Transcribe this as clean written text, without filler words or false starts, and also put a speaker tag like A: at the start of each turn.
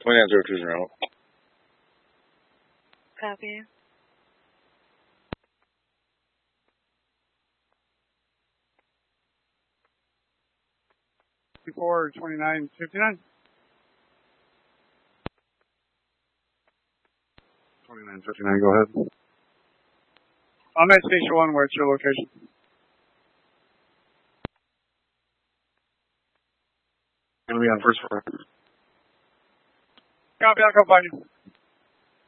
A: 29-020.
B: Copy.
C: 29-59. 29-59, go ahead. I'm at Station 1, where's your location? Gonna be on first floor. Copy, I'll come find you.